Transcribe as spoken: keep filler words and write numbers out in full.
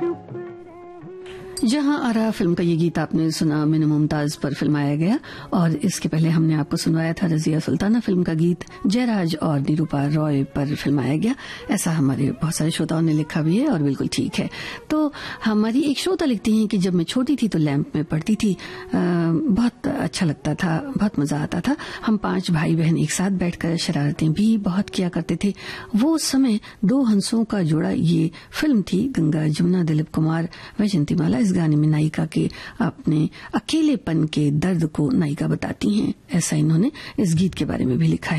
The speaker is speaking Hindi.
जहां आरा फिल्म का ये गीत आपने सुना मैंने मुमताज पर फिल्माया गया, और इसके पहले हमने आपको सुनवाया था रजिया सुल्ताना फिल्म का गीत जयराज और निरूपा रॉय पर फिल्माया गया। ऐसा हमारे बहुत सारे श्रोताओं ने लिखा भी है और बिल्कुल ठीक है। तो हमारी एक श्रोता लिखती हैं कि जब मैं छोटी थी तो लैंप में पढ़ती थी, आ, बहुत अच्छा लगता था, बहुत मजा आता था। हम पांच भाई बहन एक साथ बैठकर शरारतें भी बहुत किया करते थे। वो समय दो हंसों का जोड़ा ये फिल्म थी। गंगा जमुना, दिलीप कुमार, वैजयंती माला इस गाने में नायिका के अपने अकेलेपन के दर्द को नायिका बताती हैं। ऐसा इन्होंने इस गीत के बारे में भी लिखा है।